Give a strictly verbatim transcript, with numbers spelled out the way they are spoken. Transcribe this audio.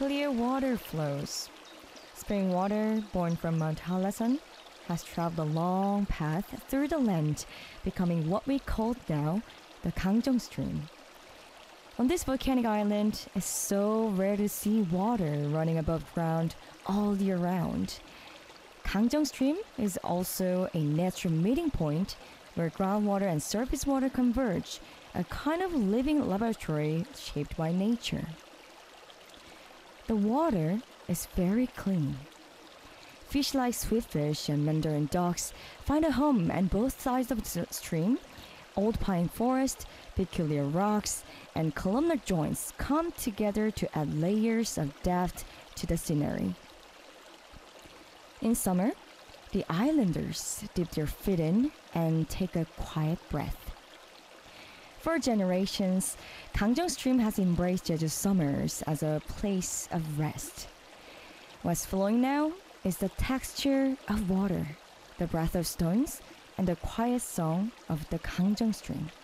clear water flows. Spring water, born from Mount Halasan, has traveled a long path through the land, becoming what we call now the Gangjong Stream. On this volcanic island, it's so rare to see water running above ground all year round. Gangjong Stream is also a natural meeting point where groundwater and surface water converge, a kind of living laboratory shaped by nature. The water is very clean. Fish like sweetfish and mandarin ducks find a home on both sides of the stream. Old pine forest, peculiar rocks, and columnar joints come together to add layers of depth to the scenery. In summer, the islanders dip their feet in and take a quiet breath. For generations, Gangjong Stream has embraced Jeju summers as a place of rest. What's flowing now is the texture of water, the breath of stones, and the quiet song of the Gangjong Stream.